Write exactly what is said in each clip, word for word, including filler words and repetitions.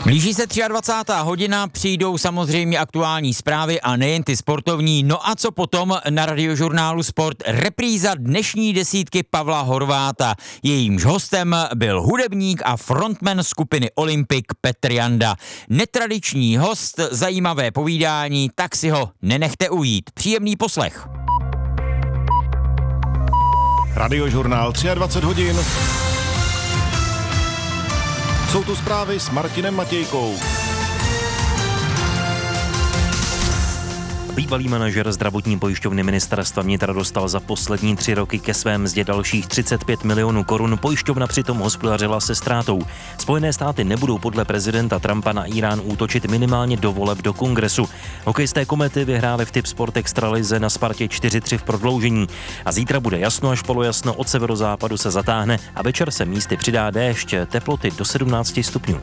Blíží se dvacátá třetí hodina, přijdou samozřejmě aktuální zprávy a nejen ty sportovní. No a co potom na Radiožurnálu Sport? Repríza dnešní desítky Pavla Horváta. Jejímž hostem byl hudebník a frontman skupiny Olympik Petr Janda. Netradiční host, zajímavé povídání, tak si ho nenechte ujít. Příjemný poslech. Radiožurnál dvacet tři hodin. Jsou tu zprávy s Martinem Matějkou. Bývalý manažer zdravotní pojišťovny ministerstva vnitra dostal za poslední tři roky ke své mzdě dalších třicet pět milionů korun. Pojišťovna přitom hospodařila se ztrátou. Spojené státy nebudou podle prezidenta Trumpa na Írán útočit minimálně do voleb do kongresu. Hokejisté Komety vyhráli v Tipsport Extralize na Spartě čtyři tři v prodloužení. A zítra bude jasno až polojasno, od severozápadu se zatáhne a večer se místy přidá déšť, teploty do sedmnáct stupňů.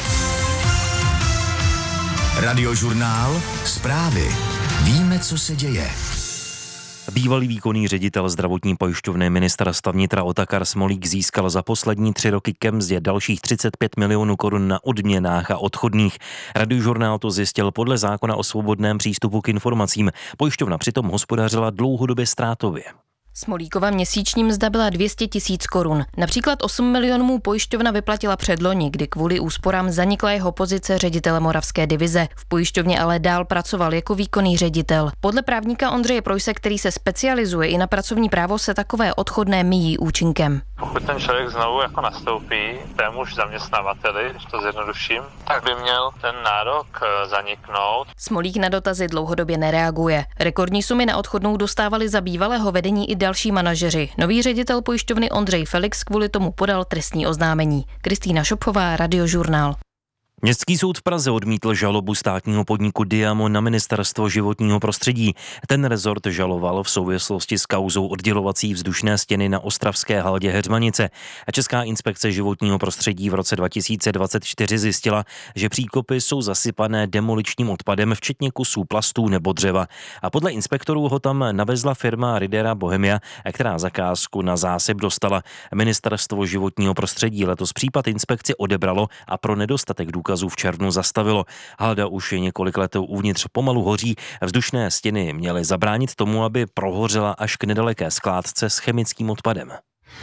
Radiožurnál Zprávy. Víme, co se děje. Bývalý výkonný ředitel zdravotní pojišťovny ministerstva vnitra Otakar Smolík získal za poslední tři roky ke mzdě dalších třicet pět milionů korun na odměnách a odchodných. Radiožurnál to zjistil podle zákona o svobodném přístupu k informacím. Pojišťovna přitom hospodařila dlouhodobě ztrátově. Smolíkova měsíční mzda byla dvě stě tisíc korun. Například osm milionů mu pojišťovna vyplatila předloni, kdy kvůli úsporám zanikla jeho pozice ředitele moravské divize. V pojišťovně ale dál pracoval jako výkonný ředitel. Podle právníka Ondřeje Projse, který se specializuje i na pracovní právo, se takové odchodné míjí účinkem. Pokud ten člověk znovu jako nastoupí témuž zaměstnavateli, když to zjednoduším, tak by měl ten nárok zaniknout. Smolík na dotazy dlouhodobě nereaguje. Rekordní sumy na odchodnou dostávali za bývalého vedení i další manažeři. Nový ředitel pojišťovny Ondřej Felix kvůli tomu podal trestní oznámení. Kristýna Šopfová, Radiožurnál. Městský soud v Praze odmítl žalobu státního podniku Diamo na ministerstvo životního prostředí. Ten rezort žaloval v souvislosti s kauzou oddělovací vzdušné stěny na ostravské haldě Heřmanice. A Česká inspekce životního prostředí v roce dva tisíce dvacet čtyři zjistila, že příkopy jsou zasypané demoličním odpadem, včetně kusů plastů nebo dřeva. A podle inspektorů ho tam navezla firma Ridera Bohemia, která zakázku na zásyp dostala. Ministerstvo životního prostředí letos případ inspekci odebralo a pro nedostatek důkazů v červnu zastavilo. Halda už je několik let uvnitř pomalu hoří. Vzdušné stěny měly zabránit tomu, aby prohořela až k nedaleké skládce s chemickým odpadem.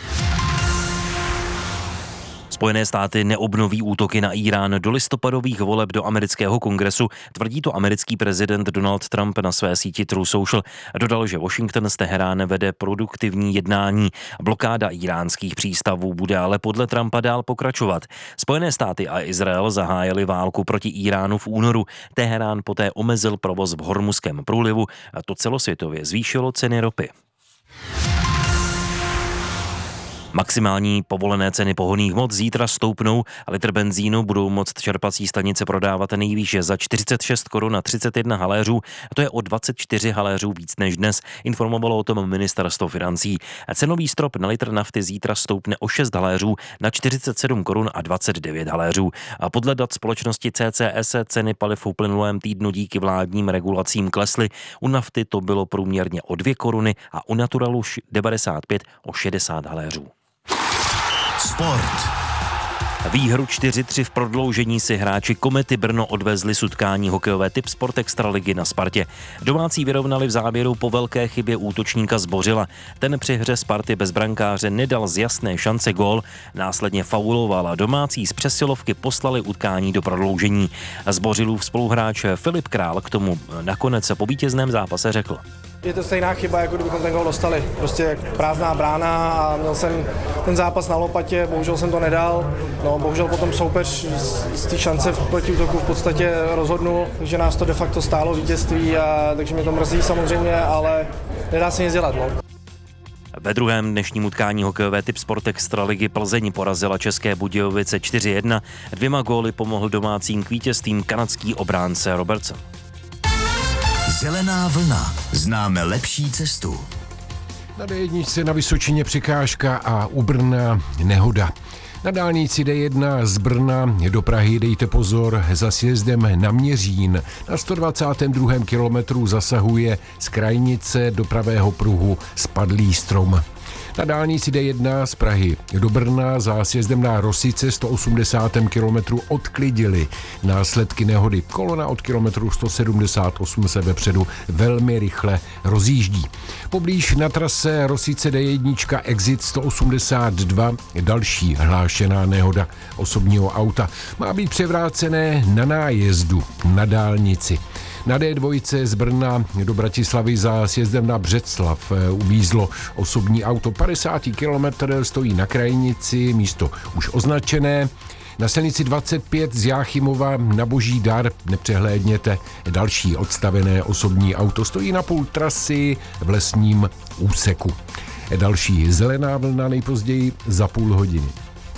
Spojené státy neobnoví útoky na Írán do listopadových voleb do amerického kongresu, tvrdí to americký prezident Donald Trump na své síti True Social. Dodal, že Washington s Teheránem vede produktivní jednání. Blokáda íránských přístavů bude ale podle Trumpa dál pokračovat. Spojené státy a Izrael zahájili válku proti Íránu v únoru. Teherán poté omezil provoz v Hormuzském průlivu a to celosvětově zvýšilo ceny ropy. Maximální povolené ceny pohonných hmot zítra stoupnou a litr benzínu budou moct čerpací stanice prodávat nejvýše za čtyřicet šest korun a třicet jedna haléřů, a to je o dvacet čtyři haléřů víc než dnes, informovalo o tom ministerstvo financí. Cenový strop na litr nafty zítra stoupne o šest haléřů na čtyřicet sedm korun a dvacet devět haléřů. A podle dat společnosti C C S ceny paliv v uplynulém týdnu díky vládním regulacím klesly. U nafty to bylo průměrně o dvě koruny a u Naturalu devadesát pět o šedesát haléřů. Sport. Výhru čtyři tři v prodloužení si hráči Komety Brno odvezli z utkání hokejové Tipsport Extraligy na Spartě. Domácí vyrovnali v závěru po velké chybě útočníka Zbořila. Ten při hře Sparty bez brankáře nedal z jasné šance gól, následně fauloval a domácí z přesilovky poslali utkání do prodloužení. Zbořilův spoluhráč Filip Král k tomu nakonec po vítězném zápase řekl: Je to stejná chyba, jako kdybychom ten gól dostali. Prostě prázdná brána a měl jsem ten zápas na lopatě, bohužel jsem to nedal. No, bohužel potom soupeř z té šance v protiútoku v podstatě rozhodnul, že nás to de facto stálo vítězství, a, takže mě to mrzí samozřejmě, ale nedá se nic dělat. No. Ve druhém dnešním utkání hokejové Tipsport Extraligy Plzeň porazila České Budějovice čtyři jedna. Dvěma góly pomohl domácím k vítězstvím kanadský obránce Robertson. Zelená vlna. Známe lepší cestu. Na D jedna na Vysočině překážka a u Brna nehoda. Na dálnici D jedna z Brna do Prahy dejte pozor za sjezdem na Měřín. Na sto dvacátém druhém kilometru zasahuje z krajnice do pravého pruhu spadlý strom. Na dálnici D jedna z Prahy do Brna za sjezdem na Rosice sto osmdesát kilometrů odklidili následky nehody. Kolona od kilometru sto sedmdesát osm se vepředu velmi rychle rozjíždí. Poblíž na trase Rosice D jedna exit sto osmdesát dva další hlášená nehoda osobního auta. Má být převrácené na nájezdu na dálnici. Na D dva z Brna do Bratislavy za sjezdem na Břeclav uvízlo osobní auto. padesát kilometrů stojí na krajnici, místo už označené. Na silnici dvacet pět z Jáchymova na Boží dar nepřehlédněte další odstavené osobní auto. Stojí na půl trasy v lesním úseku. Další zelená vlna nejpozději za půl hodiny.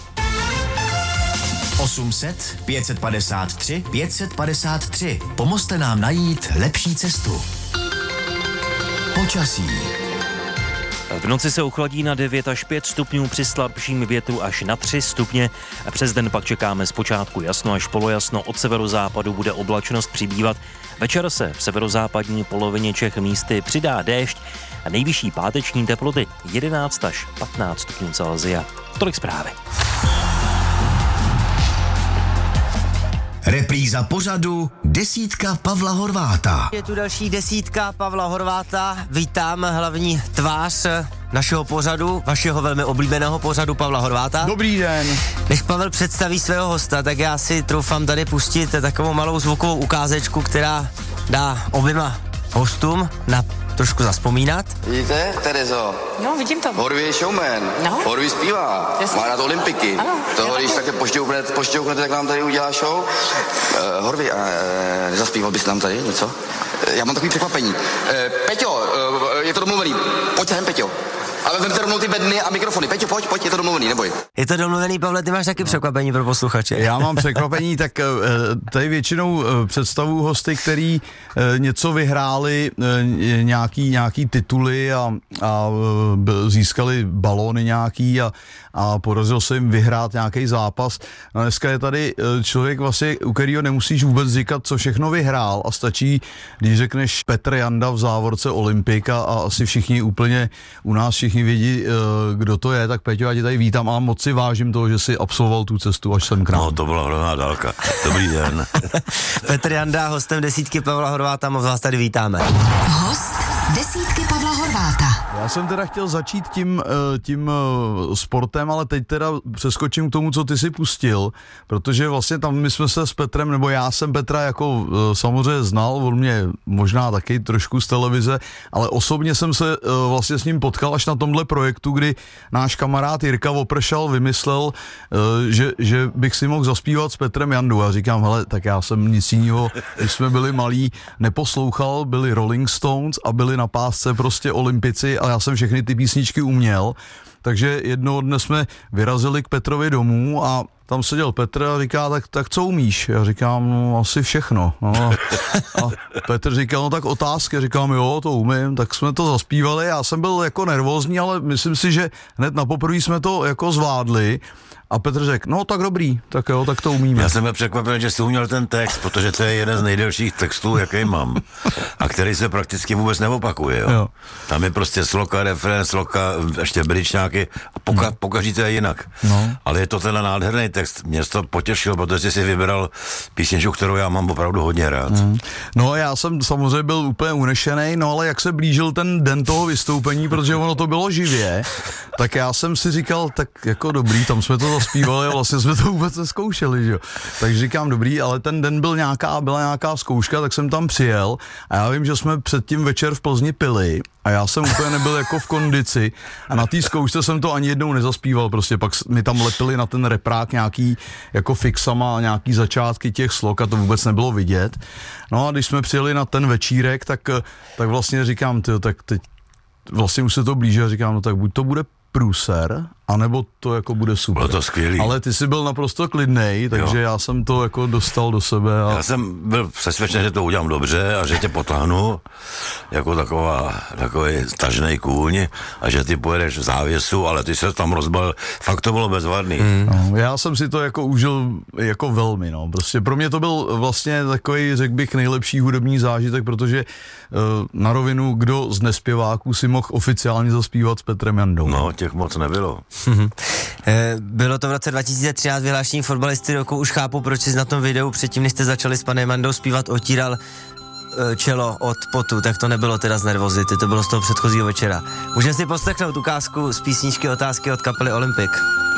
osm set, pět padesát tři, pět padesát tři. Pomozte nám najít lepší cestu. Počasí. V noci se ochladí na devět až pět stupňů, při slabším větru až na tři stupně. Přes den pak čekáme zpočátku jasno až polojasno, od severozápadu bude oblačnost přibývat. Večer se v severozápadní polovině Čech místy přidá déšť a nejvyšší páteční teploty jedenáct až patnáct stupňů Celsia. Tolik zprávy. Repríza pořadu Desítka Pavla Horváta. Je tu další desítka Pavla Horváta. Vítám hlavní tvář našeho pořadu, vašeho velmi oblíbeného pořadu Pavla Horváta. Dobrý den. Než Pavel představí svého hosta, tak já si troufám tady pustit takovou malou zvukovou ukázečku, která dá oběma hostům na trošku zavzpomínat. Vidíte, Terezo? No, vidím to. Horvý je showman. No. Horvý zpívá. Jasně. Má rád olympiky. Ano, to, když také pošťouknete, pošťouknete, tak nám tady udělá show. Uh, Horvý, uh, nezaspíval bys nám tady něco? Uh, já mám takový překvapení. Uh, Peťo, uh, je to domluvený. Pojď sem, Peťo. Ale vemte rovnou ty bedny a mikrofony. Peťo, pojď, pojď, je to domluvený, neboj. Je to domluvený, Pavle, ty máš taky no. překvapení pro posluchače. Já mám překvapení, tak tady většinou představuju hosty, který něco vyhráli, nějaký, nějaký tituly a, a získali balóny nějaký a, a podařilo se jim vyhrát nějaký zápas. No dneska je tady člověk vlastně, u kterého nemusíš vůbec říkat, co všechno vyhrál a stačí, když řekneš Petr Janda v závorce Olympik a, a asi všichni úplně u nás všichni vědí, kdo to je, tak Peťo, já tě tady vítám a moc si vážím toho, že jsi absolvoval tu cestu až sem k nám. No, to byla hrozná dálka. Dobrý den. Petr Janda, hostem desítky Pavla Horváta, moc vás tady vítáme. Host desítky Pavla Horváta. Já jsem teda chtěl začít tím, tím sportem, ale teď teda přeskočím k tomu, co ty si pustil, protože vlastně tam my jsme se s Petrem, nebo já jsem Petra jako samozřejmě znal, on mě možná taky trošku z televize, ale osobně jsem se vlastně s ním potkal až na tomhle projektu, kdy náš kamarád Jirka Vopršal vymyslel, že, že bych si mohl zaspívat s Petrem Jandou. Já říkám, hele, tak já jsem nic jiného, když jsme byli malí, neposlouchal, byli Rolling Stones a byli na pásce prostě Olympici a já jsem všechny ty písničky uměl, takže jednoho dne jsme vyrazili k Petrovi domů a tam seděl Petr a říká, tak, tak co umíš? Já říkám, no asi všechno. No, a, a Petr říkal, no tak otázky. Říkám, jo, to umím, tak jsme to zaspívali. Já jsem byl jako nervózní, ale myslím si, že hned na poprvé jsme to jako zvládli. A Petr řekl, no tak dobrý, tak jo, tak to umíme. Já jsem byl překvapen, že jsi uměl ten text, protože to je jeden z nejdelších textů, jaký mám. A který se prakticky vůbec neopakuje, jo. jo. Tam je prostě sloka, refrén, sloka, ještě bryčňáky a poka, no. pokaždý to je jinak. No. Ale je to ten nádherný text. Mě to potěšilo, protože jsi vybral písničku, kterou já mám opravdu hodně rád. Mm. No já jsem samozřejmě byl úplně unešený, no ale jak se blížil ten den toho vystoupení, protože ono to bylo živě, tak já jsem si říkal, tak jako dobrý, tam jsme to zaspívali a vlastně jsme to vůbec nezkoušeli, že jo. Takže říkám, dobrý, ale ten den byl nějaká, byla nějaká zkouška, tak jsem tam přijel a já vím, že jsme předtím večer v Plzni pili a já jsem úplně nebyl jako v kondici a na té zkoušce jsem to ani jednou nezaspíval, prostě pak mi tam lepili na ten reprák nějaký jako fixama a nějaký začátky těch slok a to vůbec nebylo vidět. No a když jsme přijeli na ten večírek, tak, tak vlastně říkám, tyjo, tak teď vlastně už se to blíží a říkám, no tak buď to bude průser, anebo to jako bude super. Bylo to skvělý. Ale ty jsi byl naprosto klidnej, takže jo. já jsem to jako dostal do sebe. A... Já jsem byl přesvědčen, že to udělám dobře a že tě potáhnu jako taková, takový tažnej kůň a že ty pojedeš v závěsu, ale ty se tam rozbal, fakt to bylo bezvadný. Hmm. No, já jsem si to jako užil jako velmi, no. Prostě pro mě to byl vlastně takový, řekl bych, nejlepší hudební zážitek, protože uh, na rovinu, kdo z nespěváků si mohl oficiálně zaspívat s Petrem Jandou. No, těch moc nebylo. Bylo to v roce dva tisíce třináct vyhlášení fotbalisty roku, už chápu, proč jsi na tom videu předtím, než jste začali s panem Jandou zpívat, otíral čelo od potu, tak to nebylo teda z nervozity, to bylo z toho předchozího večera. Můžeme si poslechnout ukázku z písničky Otázky od kapely Olympic.